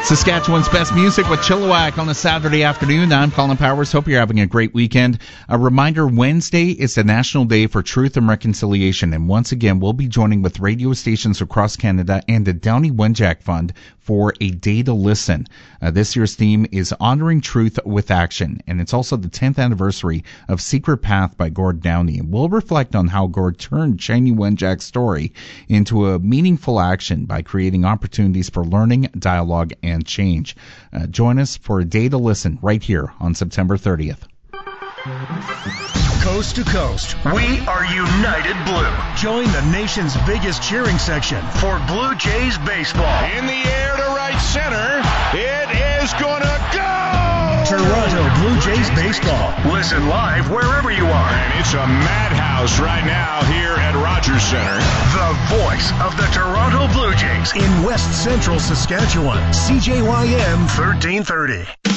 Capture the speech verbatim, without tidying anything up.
Saskatchewan's best music with Chilliwack on a Saturday afternoon. I'm Colin Powers. Hope you're having a great weekend. A reminder, Wednesday is the National Day for Truth and Reconciliation. And once again, we'll be joining with radio stations across Canada and the Downey Wenjack Fund for a day to listen. Uh, this year's theme is Honoring Truth with Action. And it's also the tenth anniversary of Secret Path by Gord Downey. And we'll reflect on how Gord turned Chanie Wenjack's story into a meaningful action by creating opportunities for learning, dialogue, and change. Uh, join us for a day to listen right here on September thirtieth. Coast to coast, we are United Blue. Join the nation's biggest cheering section for Blue Jays baseball. In the air to right center, it is gonna go! Toronto Blue Jays baseball. Listen live wherever you are. And it's a madhouse right now here at Rogers Center. The voice of the Toronto Blue Jays in West Central Saskatchewan. C J Y M thirteen thirty.